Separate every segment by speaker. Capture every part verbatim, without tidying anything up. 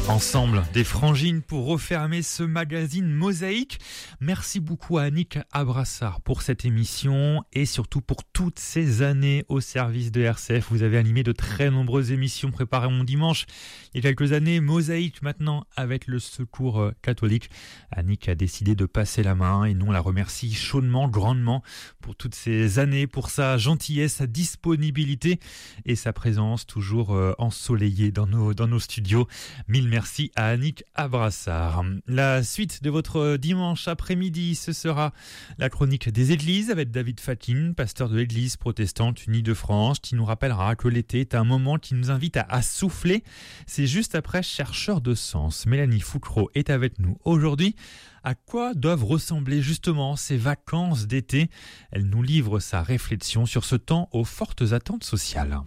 Speaker 1: Ensemble, des frangines pour refermer ce magazine Mosaïque. Merci beaucoup à Annick Abrassard pour cette émission et surtout pour toutes ces années au service de R C F. Vous avez animé de très nombreuses émissions préparées mon dimanche il y a quelques années. Mosaïque maintenant avec le Secours catholique. Annick a décidé de passer la main et nous on la remercie chaudement, grandement pour toutes ces années, pour sa gentillesse, sa disponibilité et sa présence toujours ensoleillée dans nos, dans nos studios. Mille merci à Annick Abrassard. La suite de votre dimanche après-midi, ce sera la chronique des églises avec David Fakin, pasteur de l'église protestante unie de France, qui nous rappellera que l'été est un moment qui nous invite à, à souffler. C'est juste après Chercheurs de sens. Mélanie Foucreau est avec nous aujourd'hui. À quoi doivent ressembler justement ces vacances d'été ? Elle nous livre sa réflexion sur ce temps aux fortes attentes sociales.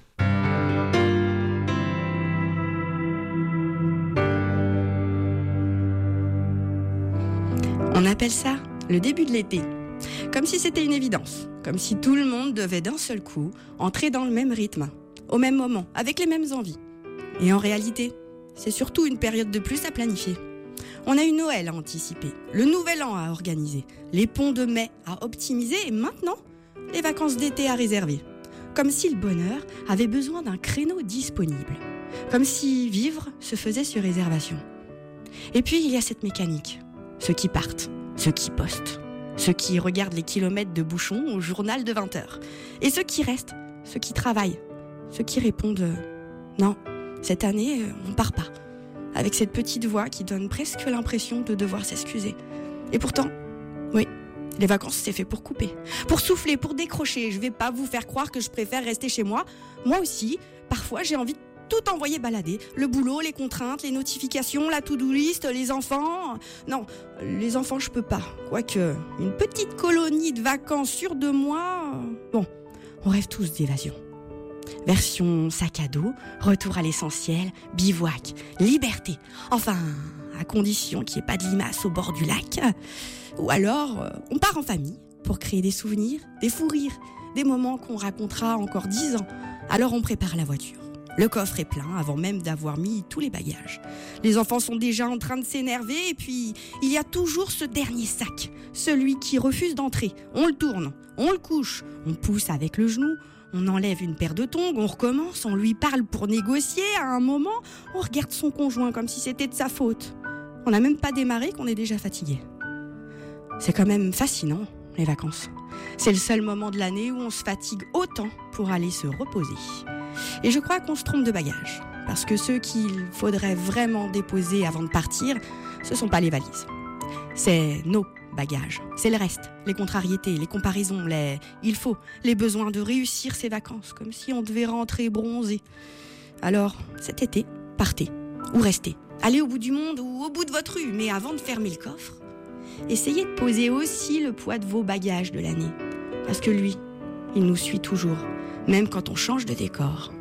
Speaker 2: On appelle ça le début de l'été, comme si c'était une évidence, comme si tout le monde devait d'un seul coup entrer dans le même rythme, au même moment, avec les mêmes envies. Et en réalité, c'est surtout une période de plus à planifier. On a eu Noël à anticiper, le Nouvel An à organiser, les ponts de mai à optimiser et maintenant, les vacances d'été à réserver. Comme si le bonheur avait besoin d'un créneau disponible, comme si vivre se faisait sur réservation. Et puis il y a cette mécanique. Ceux qui partent, ceux qui postent, ceux qui regardent les kilomètres de bouchons au journal de vingt heures. Et ceux qui restent, ceux qui travaillent, ceux qui répondent euh, « Non, cette année, euh, on part pas ». Avec cette petite voix qui donne presque l'impression de devoir s'excuser. Et pourtant, oui, les vacances c'est fait pour couper, pour souffler, pour décrocher. Je vais pas vous faire croire que je préfère rester chez moi. Moi aussi, parfois j'ai envie de tout envoyer balader. Le boulot, les contraintes, les notifications, la to-do list, les enfants. Non, les enfants, je peux pas. Quoique, une petite colonie de vacances sur deux mois... Bon, on rêve tous d'évasion. Version sac à dos, retour à l'essentiel, bivouac, liberté. Enfin, à condition qu'il n'y ait pas de limaces au bord du lac. Ou alors, on part en famille pour créer des souvenirs, des fous rires, des moments qu'on racontera encore dix ans. Alors on prépare la voiture. Le coffre est plein avant même d'avoir mis tous les bagages. Les enfants sont déjà en train de s'énerver et puis il y a toujours ce dernier sac, celui qui refuse d'entrer. On le tourne, on le couche, on pousse avec le genou, on enlève une paire de tongs, on recommence, on lui parle pour négocier. À un moment, on regarde son conjoint comme si c'était de sa faute. On n'a même pas démarré qu'on est déjà fatigué. C'est quand même fascinant, les vacances. C'est le seul moment de l'année où on se fatigue autant pour aller se reposer. Et je crois qu'on se trompe de bagages, parce que ceux qu'il faudrait vraiment déposer avant de partir, ce sont pas les valises. C'est nos bagages, c'est le reste, les contrariétés, les comparaisons, les il faut, les besoins de réussir ses vacances, comme si on devait rentrer bronzé. Alors, cet été, partez, ou restez, allez au bout du monde ou au bout de votre rue, mais avant de fermer le coffre, essayez de poser aussi le poids de vos bagages de l'année, parce que lui, il nous suit toujours. Même quand on change de décor.